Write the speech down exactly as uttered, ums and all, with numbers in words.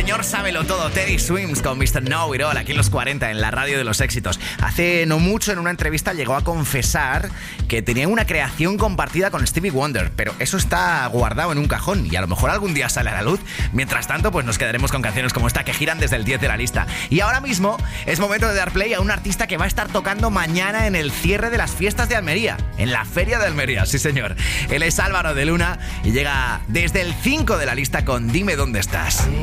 señor sábelo todo, Teddy Swims con mister Know It All, aquí en los cuarenta, en la radio de los éxitos. Hace no mucho, en una entrevista, llegó a confesar que tenía una creación compartida con Stevie Wonder, pero eso está guardado en un cajón y a lo mejor algún día sale a la luz. Mientras tanto, pues nos quedaremos con canciones como esta que giran desde el diez de la lista. Y ahora mismo es momento de dar play a un artista que va a estar tocando mañana en el cierre de las fiestas de Almería, en la Feria de Almería, sí señor. Él es Álvaro de Luna y llega desde el cinco de la lista con Dime Dónde Estás.